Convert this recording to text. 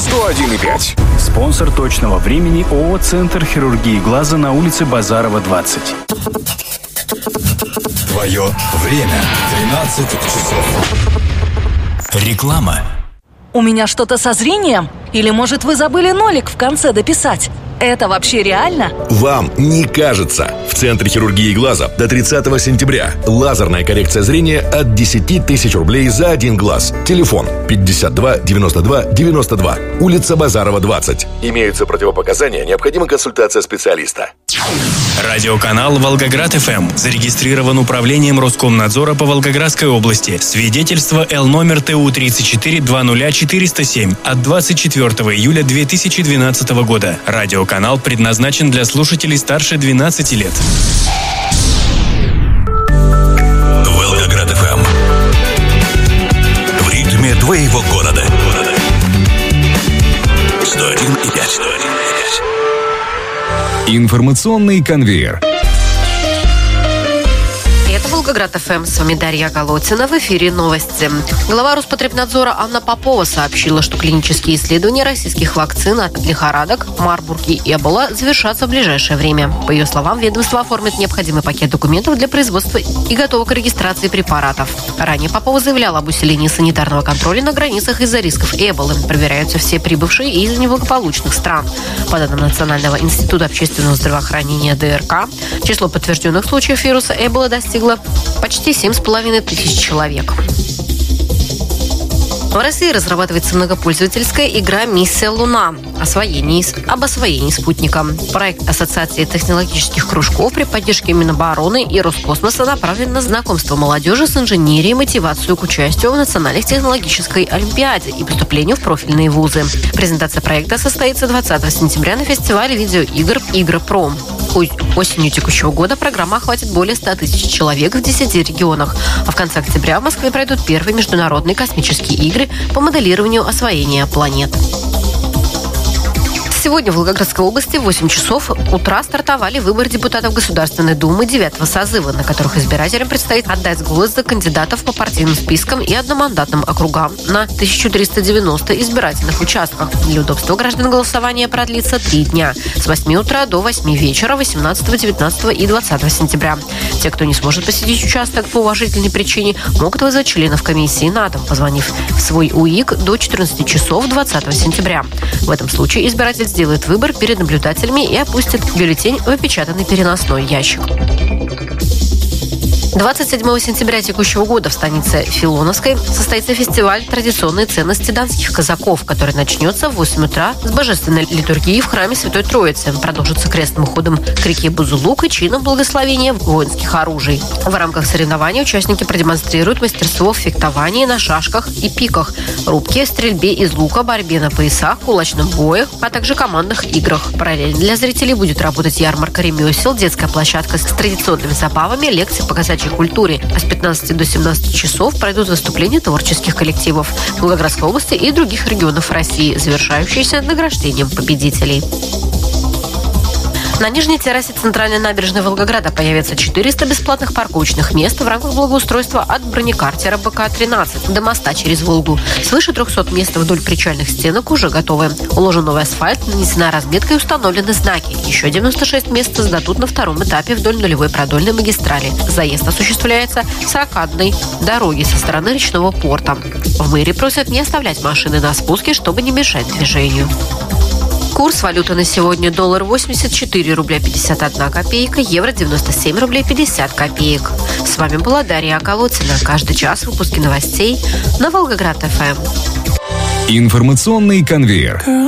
101,5. Спонсор точного времени ООО «Центр хирургии глаза» на улице Базарова, 20. Твое время. 13 часов. Реклама. У меня что-то со зрением? Или, может, вы забыли нолик в конце дописать? Это вообще реально? Вам не кажется. В Центре хирургии глаза до 30 сентября. Лазерная коррекция зрения от 10 тысяч рублей за один глаз. Телефон 52 92 92. Улица Базарова, 20. Имеются противопоказания, необходима консультация специалиста. Радиоканал «Волгоград-ФМ» зарегистрирован управлением Роскомнадзора по Волгоградской области. Свидетельство Л номер ТУ 34-20407 от 24 июля 2012 года. Радиоканал предназначен для слушателей старше 12 лет. Волгоград-ФМ. В ритме твоего города. 101,5. Информационный конвейер. Это Волгоград-ФМ. С вами Дарья Голотина. В эфире новости. Глава Роспотребнадзора Анна Попова сообщила, что клинические исследования российских вакцин от лихорадок, Марбург и Эбола завершатся в ближайшее время. По ее словам, ведомство оформит необходимый пакет документов для производства и готово к регистрации препаратов. Ранее Попова заявляла об усилении санитарного контроля на границах из-за рисков Эболы. Проверяются все прибывшие из неблагополучных стран. По данным Национального института общественного здравоохранения ДРК, число подтвержденных случаев вируса Эбола достигло почти 7,5 тысяч человек. В России разрабатывается многопользовательская игра «Миссия Луна» об освоении спутника. Проект Ассоциации технологических кружков при поддержке Минобороны и Роскосмоса направлен на знакомство молодежи с инженерией и мотивацию к участию в Национальной технологической олимпиаде и поступлению в профильные вузы. Презентация проекта состоится 20 сентября на фестивале видеоигр «Игропром». Осенью текущего года программа охватит более 100 тысяч человек в 10 регионах. А в конце октября в Москве пройдут первые международные космические игры по моделированию освоения планет. Сегодня в Волгоградской области в 8 часов утра стартовали выборы депутатов Государственной Думы 9-го созыва, на которых избирателям предстоит отдать голос за кандидатов по партийным спискам и одномандатным округам на 1390 избирательных участках. Для удобства граждан голосование продлится 3 дня с 8 утра до 8 вечера 18, 19 и 20 сентября. Те, кто не сможет посетить участок по уважительной причине, могут вызвать членов комиссии на дом, позвонив в свой УИК до 14 часов 20 сентября. В этом случае избиратель сделает выбор перед наблюдателями и опустит бюллетень в опечатанный переносной ящик. 27 сентября текущего года в станице Филоновской состоится фестиваль «Традиционные ценности донских казаков», который начнется в 8 утра с божественной литургии в храме Святой Троицы. Продолжится крестным ходом к реке Бузулук и чином благословения воинских оружий. В рамках соревнований участники продемонстрируют мастерство в фехтовании на шашках и пиках, рубке, стрельбе из лука, борьбе на поясах, кулачном бое, а также командных играх. Параллельно для зрителей будет работать ярмарка ремесел, детская площадка с традиционными забавами, лекции по казачьей культуре. А с 15 до 17 часов пройдут выступления творческих коллективов Волгоградской области и других регионов России, завершающиеся награждением победителей. На нижней террасе центральной набережной Волгограда появится 400 бесплатных парковочных мест в рамках благоустройства от бронекартера БК-13 до моста через Волгу. Свыше 300 мест вдоль причальных стенок уже готовы. Уложен новый асфальт, нанесена разметка и установлены знаки. Еще 96 мест сдадут на втором этапе вдоль нулевой продольной магистрали. Заезд осуществляется с рокадной дороги со стороны речного порта. В мэрии просят не оставлять машины на спуске, чтобы не мешать движению. Курс валюты на сегодня: доллар 84 рубля 51 копейка, евро 97 рублей 50 копеек. С вами была Дарья Околотина. Каждый час выпуски новостей на Волгоград-ФМ. Информационный конвейер.